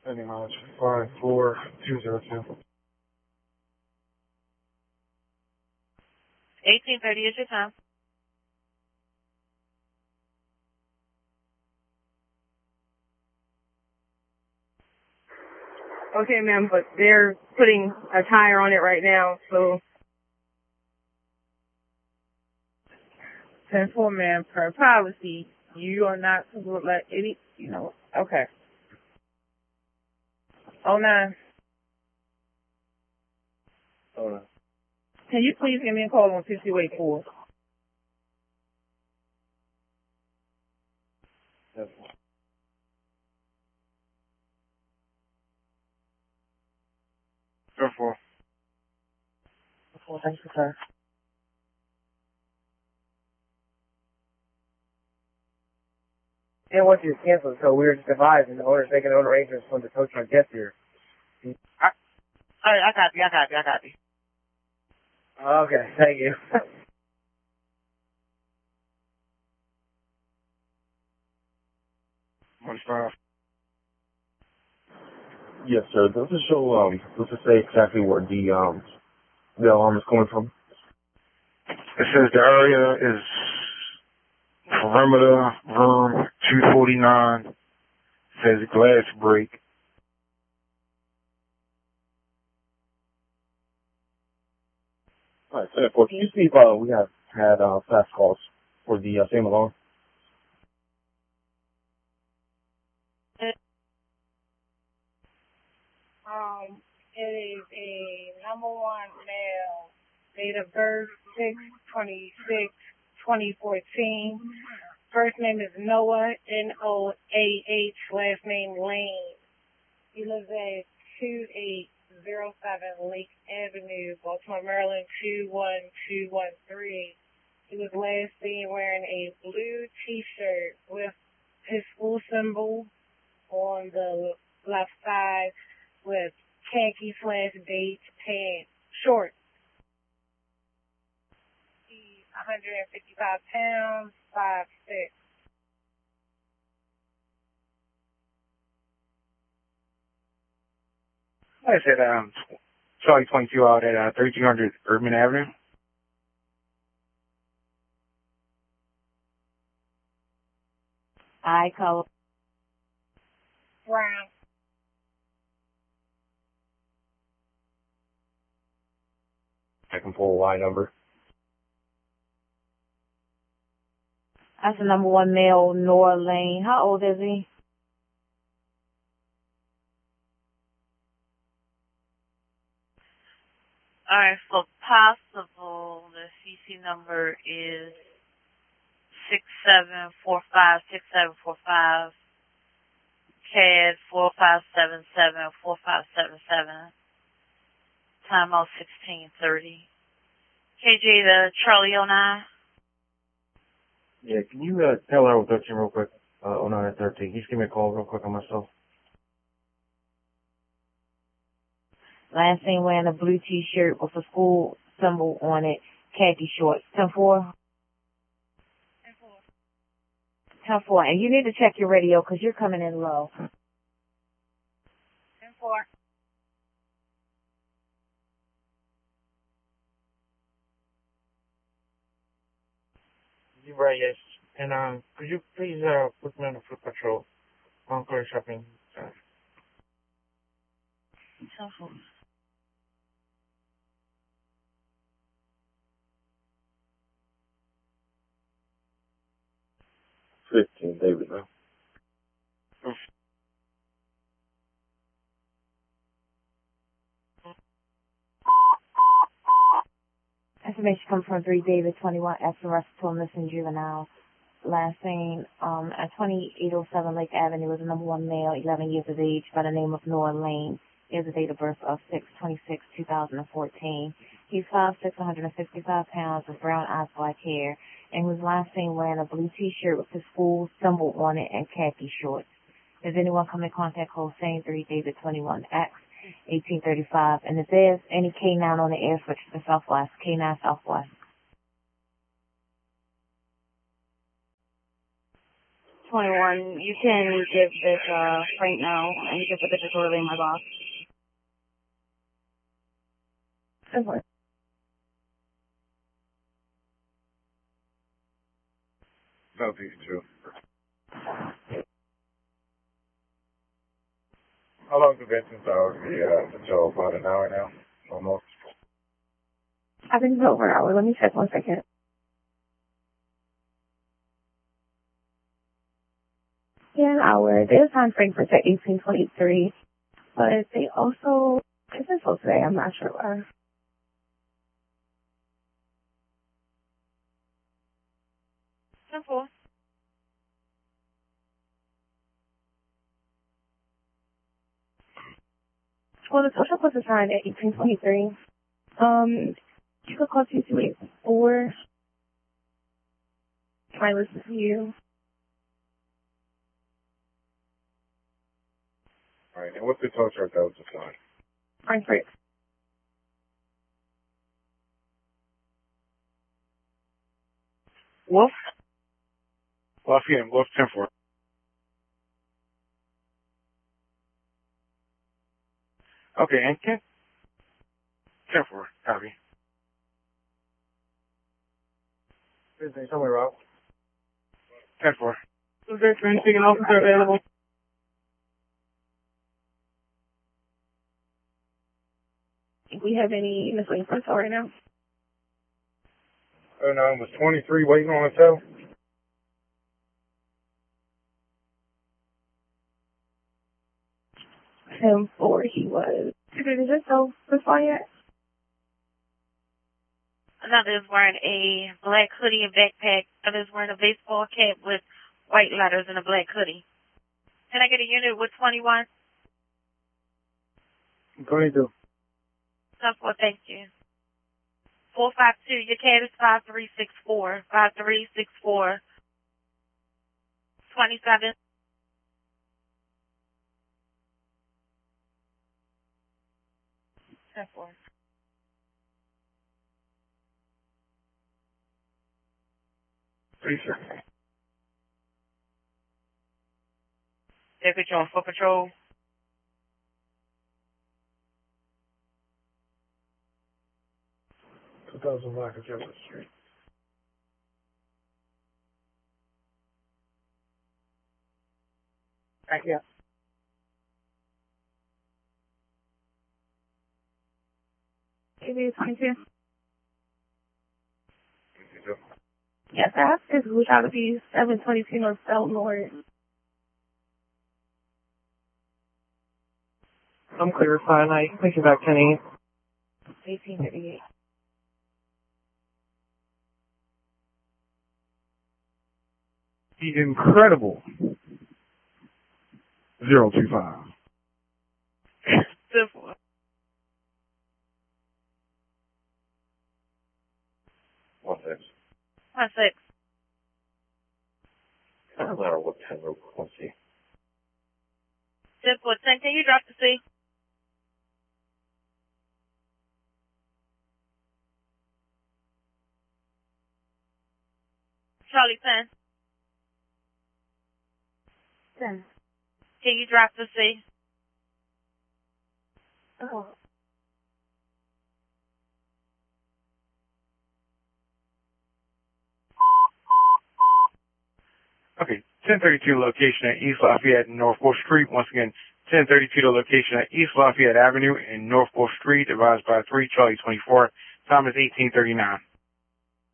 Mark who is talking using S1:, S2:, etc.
S1: Ending mileage 54202.
S2: 1830 is your time.
S3: Okay, ma'am, but they're putting a tire on it right now, so.
S4: 10-4, ma'am, per policy, you are not to let any, okay. 09.
S1: Hold on.
S4: Can you please give me a call on 5284?
S1: Yes. 4.
S4: Thank you, sir.
S3: They want you to cancel, so we were just advising the owner's making their own arrangements when the tow truck gets here.
S2: I copy.
S3: Okay, thank you.
S1: One 5.
S5: Yes, sir. Does it show, does it say exactly where the alarm is coming from?
S1: It says the area is perimeter room 249. It says glass break.
S5: All right, so can you see if we have had fast calls for the same alarm?
S6: It is a number 1 male, date of birth 6/26/2014. First name is Noah, Noah, last name Lane. He lives at 2807 Lake Avenue, Baltimore, Maryland 21213. He was last seen wearing a blue t-shirt with his school symbol on the left side with khaki/beige pants, shorts. He's 155 pounds, 5'6".
S1: I said, Charlie 22 out at 1300 Urban Avenue.
S2: Eye color.
S6: Brown.
S5: I can pull a Y number.
S2: That's the number 1 male, Noah Lane. How old is he? All right, for possible, the CC number is 6745, CAD 4577, time out 1630. KJ, the Charlie 09.
S5: Yeah, can you tell her with 13 real quick? 09 and 13. Just give me a call real quick on myself.
S2: Last thing wearing a blue t-shirt with a school symbol on it, khaki shorts. 10-4. 10-4. And you need to check your radio because you're coming in low.
S6: 10-4.
S1: You're right, yes. And could you please put me on the foot patrol? Encore shopping.
S2: 10-4.
S5: David now.
S2: Information comes from 3 David 21 F arrested for missing juvenile. Last seen at 2807 Lake Avenue was a number 1 male, 11 years of age, by the name of Noah Lane. He has a date of birth of 6/26/2014. He's 5'6", 165 pounds, with brown eyes, black hair, and he was last seen wearing a blue t-shirt with his school symbol on it and khaki shorts. Does anyone come in contact, call same 3 David 21X 1835, and if there's any K9 on the air switch to the southwest, K9 southwest.
S7: 21. You can give this right now, and you can put the disorderly in my box.
S3: Simple.
S8: Southeast 2. How long has it been since I was until about an hour now? Almost.
S3: I think it's over an hour. Let me check 1 second. Yeah, an hour. Their time frame for 1823. But they also, it's been slow today. I'm not sure why.
S6: Simple.
S3: Well, the social was assigned at 1823. You could call 2284. Might listen to you.
S8: Alright, and what's the tow truck that was assigned?
S3: Frankfurt.
S8: Wolf? Lafayette, Wolf 10-4. Okay, and 10-4, copy.
S3: Is there somewhere else?
S8: 10-4.
S4: Is there anything else available?
S3: Do we have any miscellaneous for right now?
S8: Oh no, it was 23 waiting on a tow.
S3: Him for he was. Did it just so yet?
S6: Another is wearing a black hoodie and backpack. Another is wearing a baseball cap with white letters and a black hoodie. Can I get a unit with 21?
S3: 22.
S6: Simple, thank you. 452, your cat is 5364. 5364. 27. Simple.
S8: Please, sir.
S1: Deputy on foot patrol.
S8: Black Jessup Street.
S3: Thank you. Maybe 22. Yes, I have to who's out of these 722 North Belmore. I'm clear, fine. I think about 10 1838.
S8: The incredible 025.
S6: Simple.
S5: 16.
S6: 16.
S5: Doesn't matter what 10 real quick. Let's see.
S6: Simple. 10, can you drop the C? Charlie 10.
S7: 10.
S6: Can you drop the C?
S7: Oh.
S8: Okay, 1032 location at East Lafayette and North 4th Street. Once again, 1032 to location at East Lafayette Avenue and North 4th Street, advised by 3 Charlie 24. Time is 1839.